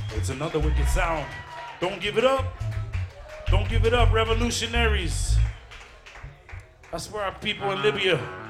It's another wicked sound. Don't give it up. Don't give it up, revolutionaries. That's for our people in Libya.